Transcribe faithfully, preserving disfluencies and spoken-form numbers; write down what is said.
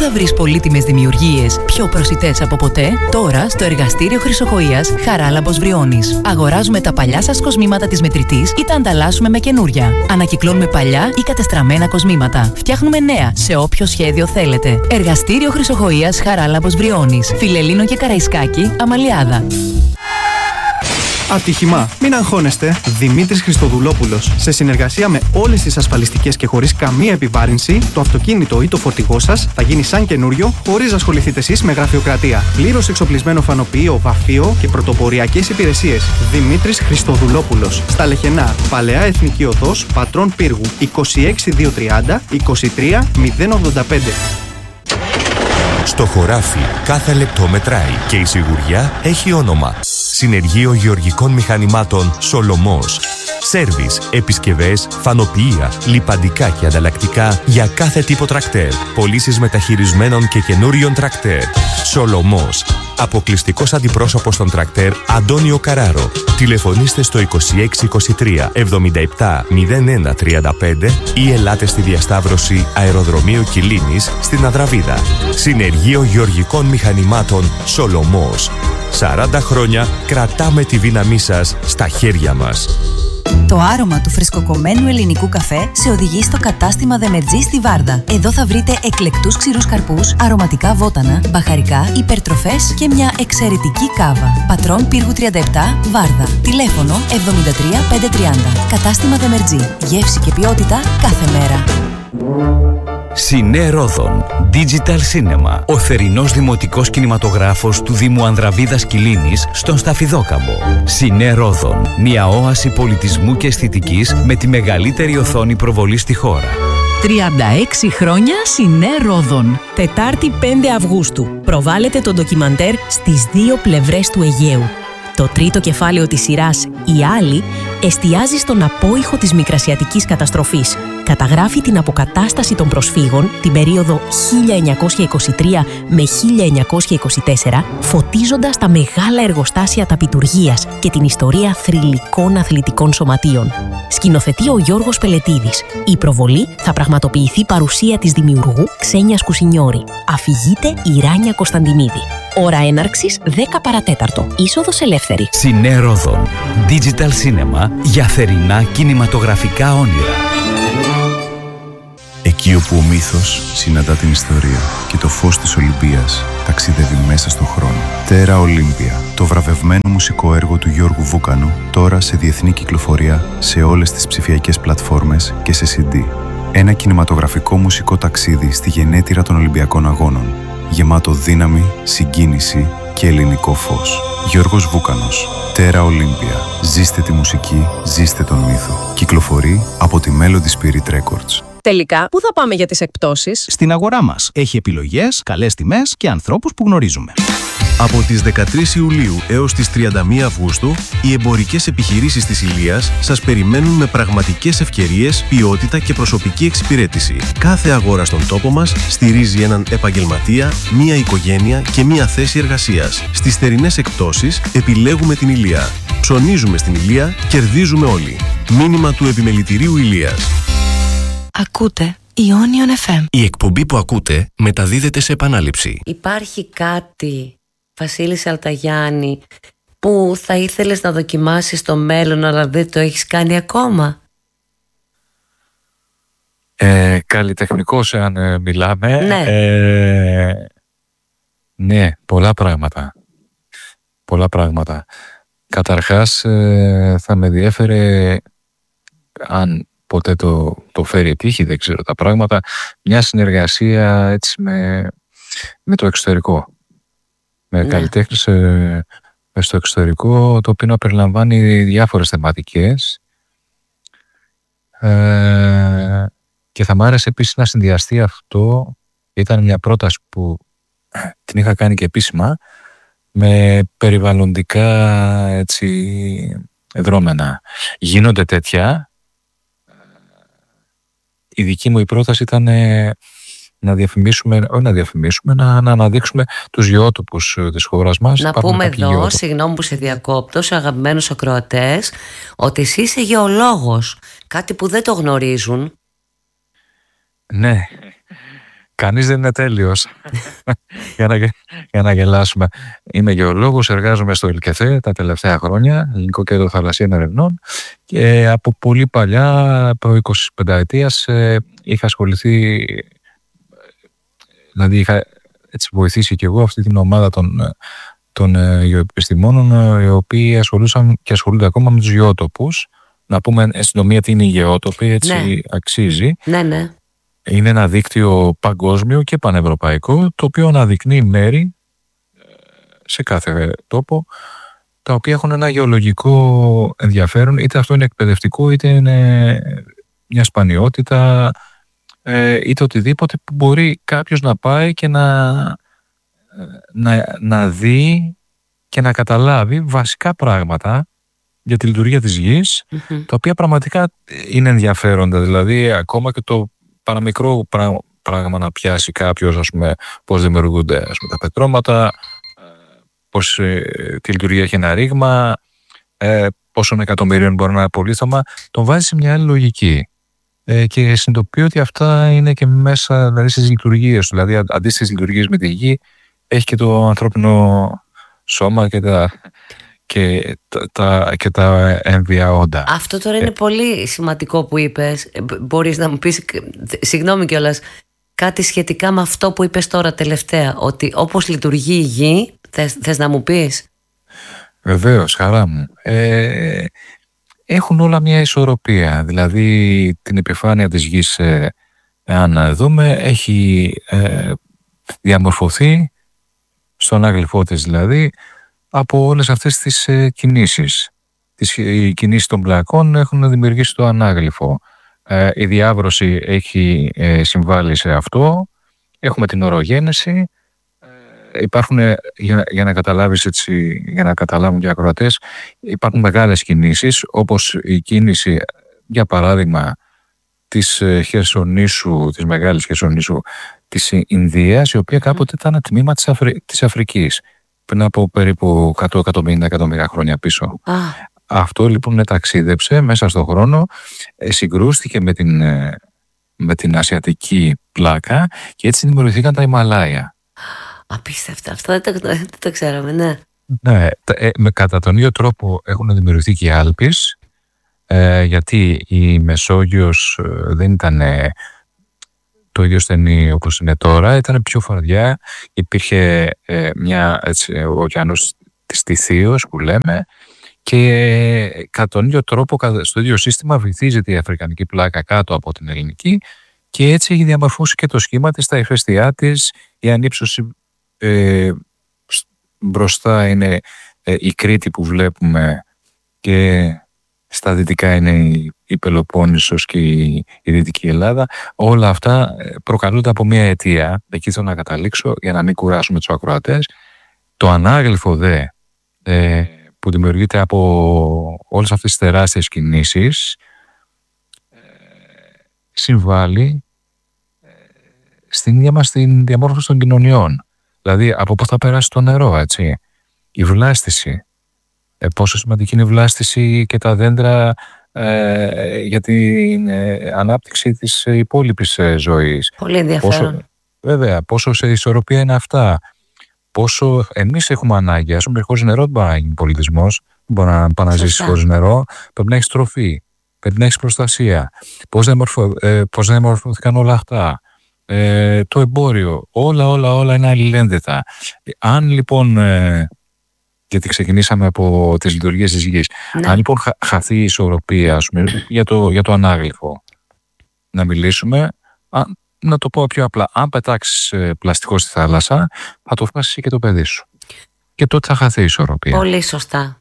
θα βρεις πολύτιμες δημιουργίες πιο προσιτές από ποτέ? Τώρα στο εργαστήριο Χρυσοχοΐας Χαράλαμπος Βριώνης. Αγοράζουμε τα παλιά σας κοσμήματα της μετρητής ή τα ανταλλάσσουμε με καινούρια. Ανακυκλώνουμε παλιά ή κατεστραμμένα κοσμήματα. Φτιάχνουμε νέα σε όποιο σχέδιο θέλετε. Εργαστήριο Χρυσοχοΐας Χαράλαμπος Βριώνης. Φιλελλήνων και Καραϊσκάκη, Αμαλιάδα. Ατύχημα. Μην αγχώνεστε. Δημήτρης Χριστοδουλόπουλος. Σε συνεργασία με όλες τις ασφαλιστικές και χωρίς καμία επιβάρυνση, το αυτοκίνητο ή το φορτηγό σας θα γίνει σαν καινούριο, χωρίς να ασχοληθείτε εσείς με γραφειοκρατία. Πλήρως εξοπλισμένο φανοποιείο, βαφείο και πρωτοποριακές υπηρεσίες. Δημήτρης Χριστοδουλόπουλος. Στα Λεχενά. Παλαιά Εθνική Οδός, Πατρών Πύργου. είκοσι έξι διακόσια τριάντα είκοσι τρία μηδέν ογδόντα πέντε. Στο χωράφι κάθε λεπτό μετράει και η σιγουριά έχει όνομα. Συνεργείο Γεωργικών Μηχανημάτων Σολομός. Σέρβις, επισκευές, φανοποιεία, λιπαντικά και ανταλλακτικά για κάθε τύπο τρακτέρ. Πωλήσεις μεταχειρισμένων και καινούριων τρακτέρ. Σολομός. Αποκλειστικός αντιπρόσωπος των τρακτέρ Αντώνιο Καράρο. Τηλεφωνήστε στο είκοσι έξι είκοσι τρία εβδομήντα επτά μηδέν ένα τριάντα πέντε ή ελάτε στη διασταύρωση Αεροδρομίου Κιλίνης στην Αδραβίδα. Συνεργείο Γεωργικών Μηχανημάτων Σολομός. σαράντα χρόνια κρατάμε τη δύναμή σας στα χέρια μας. Το άρωμα του φρεσκοκομμένου ελληνικού καφέ σε οδηγεί στο κατάστημα Δεμετζή στη Βάρδα. Εδώ θα βρείτε εκλεκτούς ξηρούς καρπούς, αρωματικά βότανα, μπαχαρικά, υπερτροφές και μια εξαιρετική κάβα. Πατρών Πύργου τριάντα επτά, Βάρδα. Τηλέφωνο εβδομήντα τρία πεντακόσια τριάντα. Κατάστημα Δεμετζή. Γεύση και ποιότητα κάθε μέρα. Σινέ Ρόδον Digital Cinema. Ο θερινός δημοτικός κινηματογράφος του Δήμου Ανδραβίδας Κιλίνης στον Σταφιδόκαμπο. Σινέ Ρόδον. Μια όαση πολιτισμού και αισθητικής με τη μεγαλύτερη οθόνη προβολή στη χώρα. τριάντα έξι χρόνια Σινέ Ρόδον. Τετάρτη πέντε Αυγούστου. Προβάλλεται το ντοκιμαντέρ «Στις δύο πλευρές του Αιγαίου». Το τρίτο κεφάλαιο της σειράς «Η Άλλη» εστιάζει στον απόϊχο της μικρασιατικής καταστροφής. Καταγράφει την αποκατάσταση των προσφύγων την περίοδο χίλια εννιακόσια είκοσι τρία με χίλια εννιακόσια είκοσι τέσσερα, φωτίζοντας τα μεγάλα εργοστάσια ταπιτουργίας και την ιστορία θρυλικών αθλητικών σωματείων. Σκηνοθετεί ο Γιώργος Πελετίδης. Η προβολή θα πραγματοποιηθεί παρουσία της δημιουργού Ξένιας Κουσινιώρη. Αφηγείται η Ράνια Κωνσταντινίδη. Ώρα έναρξης δέκα παρατέταρτο. Είσοδος ελεύθερη. Σινέ Ρόδον Digital Cinema για θερινά κινηματογραφικά όνειρα. Εκεί όπου ο μύθος συναντά την ιστορία και το φως της Ολυμπίας ταξιδεύει μέσα στον χρόνο. Τέρα Ολύμπια, το βραβευμένο μουσικό έργο του Γιώργου Βούκανου, τώρα σε διεθνή κυκλοφορία σε όλες τις ψηφιακές πλατφόρμες και σε σι ντι. Ένα κινηματογραφικό μουσικό ταξίδι στη γενέτειρα των Ολυμπιακών Αγώνων, γεμάτο δύναμη, συγκίνηση και ελληνικό φως. Γιώργος Βούκανος, Τέρα Ολύμπια. Ζήστε τη μουσική, ζήστε τον μύθο. Κυκλοφορεί από τη Melody Spirit Records. Τελικά, πού θα πάμε για τις εκπτώσεις? Στην αγορά μας. Έχει επιλογές, καλές τιμές και ανθρώπους που γνωρίζουμε. Από τις δεκατρείς Ιουλίου έως τις τριάντα μία Αυγούστου, οι εμπορικές επιχειρήσεις της Ηλίας σας περιμένουν με πραγματικές ευκαιρίες, ποιότητα και προσωπική εξυπηρέτηση. Κάθε αγορά στον τόπο μας στηρίζει έναν επαγγελματία, μία οικογένεια και μία θέση εργασίας. Στις θερινές εκπτώσεις επιλέγουμε την Ηλία. Ψωνίζουμε στην Ηλία, κερδίζουμε όλοι. Μήνυμα του Επιμελητηρίου Ηλίας. Ακούτε Ionion εφ εμ. Η εκπομπή που ακούτε μεταδίδεται σε επανάληψη. Υπάρχει κάτι, Βασίλη Σαλταγιάννη, που θα ήθελες να δοκιμάσεις στο μέλλον αλλά δεν το έχεις κάνει ακόμα? Ε, καλλιτεχνικός εάν ε, μιλάμε. Ναι. Ε, ναι, πολλά πράγματα. Πολλά πράγματα. Καταρχάς ε, θα με διέφερε, αν ποτέ το, το φέρει τύχη, δεν ξέρω τα πράγματα, μια συνεργασία έτσι με, με το εξωτερικό. Με ναι. καλλιτέχνες ε, στο εξωτερικό, το οποίο να περιλαμβάνει διάφορες θεματικές. Ε, και θα μ' άρεσε επίσης να συνδυαστεί αυτό, ήταν μια πρόταση που την είχα κάνει και επίσημα, με περιβαλλοντικά έτσι, δρόμενα. Γίνονται τέτοια. Η δική μου η πρόταση ήταν να διαφημίσουμε, όχι να διαφημίσουμε, να, να αναδείξουμε τους γεώτοπους της χώρας μας. Να πούμε εδώ, γεώτοποι. Συγγνώμη που σε διακόπτω, σε αγαπημένους ακροατές, ότι εσύ είσαι γεωλόγος, κάτι που δεν το γνωρίζουν. Ναι, Κανείς δεν είναι τέλειος. για, να, για να γελάσουμε. Είμαι γεωλόγος, εργάζομαι στο ΕΛΚΕΘΕ τα τελευταία χρόνια, Ελληνικό Κέντρο Θαλασσίων Ερευνών, και από πολύ παλιά, από είκοσι πέντε ετίας, είχα ασχοληθεί, δηλαδή είχα έτσι βοηθήσει και εγώ αυτή την ομάδα των, των γεωεπιστημόνων, οι οποίοι ασχολούσαν και ασχολούνται ακόμα με τους γεώτοπους. Να πούμε εν συντομία τι είναι η γεώτοπη, έτσι ναι. αξίζει. Ναι, ναι. Είναι ένα δίκτυο παγκόσμιο και πανευρωπαϊκό, το οποίο αναδεικνύει μέρη σε κάθε τόπο, τα οποία έχουν ένα γεωλογικό ενδιαφέρον, είτε αυτό είναι εκπαιδευτικό, είτε είναι μια σπανιότητα, είτε οτιδήποτε που μπορεί κάποιος να πάει και να, να, να δει και να καταλάβει βασικά πράγματα για τη λειτουργία της γης, mm-hmm. τα οποία πραγματικά είναι ενδιαφέροντα. Δηλαδή, ακόμα και το παραμικρό πράγμα να πιάσει κάποιος, ας πούμε, πώς δημιουργούνται ας πούμε, τα πετρώματα, πώς ε, τη λειτουργία έχει ένα ρήγμα, ε, πόσων εκατομμυρίων μπορεί να είναι απολύθωμα, τον βάζει σε μια άλλη λογική. Ε, και συνειδητοποιεί ότι αυτά είναι και μέσα δηλαδή, στις λειτουργίες του. Δηλαδή, αντί στις λειτουργίες με τη γη, έχει και το ανθρώπινο σώμα και τα... Και τα, τα, και τα έμβια όντα. Αυτό τώρα είναι ε, πολύ σημαντικό που είπες. Μπορείς να μου πεις, συγγνώμη κιόλας, κάτι σχετικά με αυτό που είπες τώρα τελευταία, ότι όπως λειτουργεί η γη, θες, θες να μου πεις? Βεβαίως, χαρά μου. Ε, έχουν όλα μια ισορροπία. Δηλαδή την επιφάνεια της γης, ε, αν δούμε, έχει ε, διαμορφωθεί στον άγλυφό της δηλαδή, από όλες αυτές τις ε, κινήσεις. Τις, οι κινήσεις των πλακών έχουν δημιουργήσει το ανάγλυφο. Ε, η διάβρωση έχει ε, συμβάλει σε αυτό. Έχουμε την ορογένεση. Ε, υπάρχουν, για, για να καταλάβεις έτσι, για να καταλάβουν και οι ακροατές, υπάρχουν μεγάλες κινήσεις, όπως η κίνηση, για παράδειγμα, της Χερσονήσου, της μεγάλης Χερσονήσου της Ινδίας, η οποία κάποτε ήταν τμήμα της, Αφρι... της Αφρικής. Πριν από περίπου εκατό με εκατόν πενήντα εκατομμύρια χρόνια πίσω. Ah. Αυτό λοιπόν ταξίδεψε μέσα στον χρόνο, συγκρούστηκε με την, με την ασιατική πλάκα και έτσι δημιουργηθήκαν τα Ιμαλάια. Απίστευτα, αυτό δεν το, δεν το ξέραμε, ναι. Ναι, ε, με, κατά τον ίδιο τρόπο έχουν δημιουργηθεί και οι Άλπεις, ε, γιατί η Μεσόγειος ε, δεν ήταν ε, το ίδιο στενή όπως είναι τώρα, ήταν πιο φαρδιά, υπήρχε ε, μια, έτσι, ο ωκεανός της Τιθίος που λέμε, και ε, κατά τον ίδιο τρόπο στο ίδιο σύστημα βυθίζεται η αφρικανική πλάκα κάτω από την ελληνική και έτσι έχει διαμορφώσει και το σχήμα της, τα ηφαιστειά της, η ανύψωση ε, μπροστά είναι ε, η Κρήτη που βλέπουμε και στα δυτικά είναι η, η Πελοπόννησος και η, η Δυτική Ελλάδα. Όλα αυτά προκαλούνται από μια αιτία, εκεί θέλω να καταλήξω για να μην κουράσουμε τους ακροατές. Το ανάγλυφο δε ε, που δημιουργείται από όλες αυτές τις τεράστιες κινήσεις ε, συμβάλλει ε, στην ίδια μας την διαμόρφωση των κοινωνιών. Δηλαδή από πού θα περάσει το νερό, έτσι. Η βλάστηση. Ε, πόσο σημαντική είναι η βλάστηση και τα δέντρα ε, για την ε, ανάπτυξη της υπόλοιπης ε, ζωής. Πολύ ενδιαφέρον. Πόσο, βέβαια, πόσο σε ισορροπία είναι αυτά. Πόσο εμείς έχουμε ανάγκη. Ας πούμε, χωρίς νερό δεν μπορεί να γίνει πολιτισμός. Δεν μπορεί να πάει να ζήσει χωρίς νερό. Πρέπει να έχεις τροφή. Πρέπει να έχεις προστασία. Πώς διαμορφω, ε, πώς διαμορφωθήκαν όλα αυτά. Ε, το εμπόριο. Όλα, όλα, όλα είναι αλληλένδετα. Αν λοιπόν... Ε, γιατί ξεκινήσαμε από τις λειτουργίες της γης. Ναι. Αν λοιπόν χα, χαθεί η ισορροπία, ας πούμε, για, το, για το ανάγλυφο, να μιλήσουμε, α, να το πω πιο απλά, αν πετάξεις ε, πλαστικό στη θάλασσα, θα το φάσεις και το παιδί σου. Και τότε θα χαθεί η ισορροπία. Πολύ σωστά.